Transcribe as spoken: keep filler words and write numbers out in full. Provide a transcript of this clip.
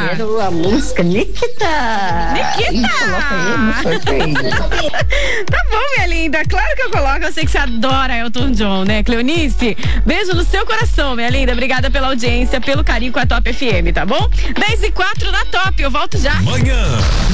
quero a música Nikita. Nikita! E coloca aí no sorteio. Tá bom, minha linda. Claro que eu coloco. Eu sei que você adora Elton John, né, Cleonice? Beijo no seu coração, minha linda. Obrigada pela audiência, pelo carinho com a Top F M, tá bom? dez e quatro na Top. Eu volto já. Manhã